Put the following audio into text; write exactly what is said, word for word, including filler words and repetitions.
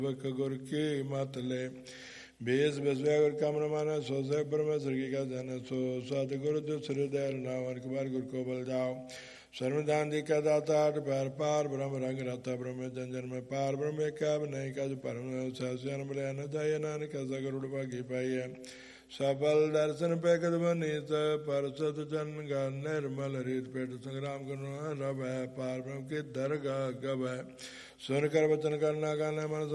गुर की मत ले बेस बसवे गुर कमर माना सो से परमेश्वर की का जन सो सतगुरु जो श्रीदयाल नावन के बार गुरु को बल जाओ सर्वदान दी का दाता पैर पार ब्रह्म रंग रहता ब्रह्म जंजन में पार ब्रह्म कैब नहीं का जो परम सहस्यन बले न जाए नानक सगरुड़ भागी पाई है सफल दर्शन पे कदमनीत पर सत जन गा निर्मल रीत पेट संग्राम करो रब है पार ब्रह्म की दरगाह गब है सुन कर वचन करना गाना मन